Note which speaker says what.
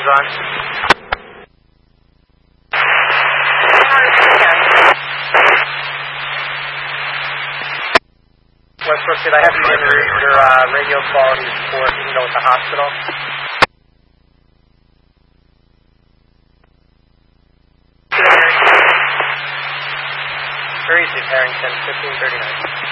Speaker 1: on. Westbrook, did I have you in your radio quality report, you know, with the hospital? Where is it, Harrington? 1539.